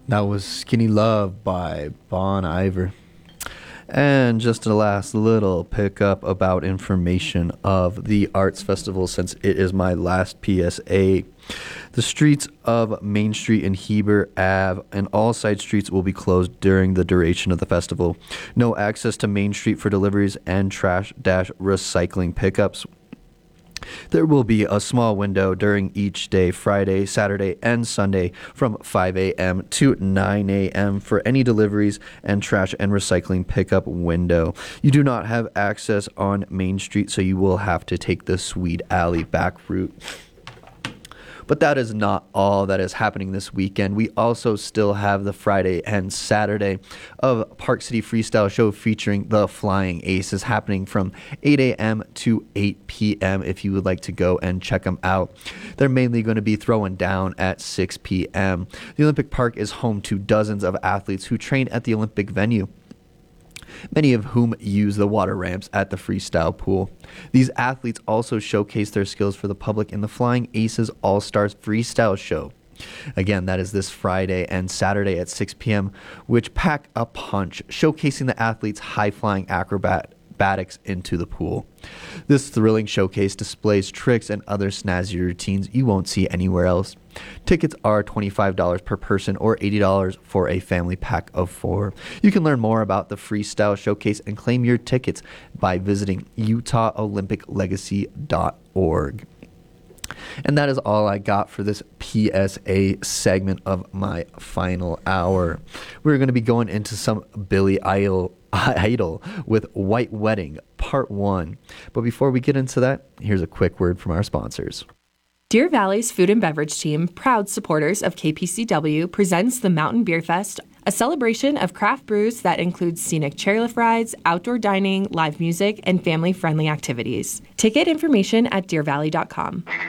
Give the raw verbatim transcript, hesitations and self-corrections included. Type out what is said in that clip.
That was Skinny Love by Bon Iver. And just a last little pickup about information of the Arts Festival, since it is my last P S A. The streets of Main Street and Heber Ave and all side streets will be closed during the duration of the festival. No access to Main Street for deliveries and trash dash recycling pickups. There will be a small window during each day, Friday, Saturday, and Sunday from five a.m. to nine a.m. for any deliveries and trash and recycling pickup window. You do not have access on Main Street, so you will have to take the Swede Alley back route. But that is not all that is happening this weekend. We also still have the Friday and Saturday of Park City Freestyle Show featuring the Flying Aces happening from eight a.m. to eight p.m. if you would like to go and check them out. They're mainly going to be throwing down at six p.m. The Olympic Park is home to dozens of athletes who train at the Olympic venue, many of whom use the water ramps at the freestyle pool. These athletes also showcase their skills for the public in the Flying Aces All-Stars Freestyle Show. Again, that is this Friday and Saturday at six p.m., which pack a punch, showcasing the athletes' high-flying acrobatics into the pool. This thrilling showcase displays tricks and other snazzy routines you won't see anywhere else. Tickets are twenty-five dollars per person or eighty dollars for a family pack of four. You can learn more about the Freestyle Showcase and claim your tickets by visiting utah olympic legacy dot org. And that is all I got for this P S A segment of my final hour. We're going to be going into some Billy Idol, Idol with White Wedding, Part one. But before we get into that, here's a quick word from our sponsors. Deer Valley's Food and Beverage Team, proud supporters of K P C W, presents the Mountain Beer Fest, a celebration of craft brews that includes scenic chairlift rides, outdoor dining, live music, and family-friendly activities. Ticket information at deer valley dot com.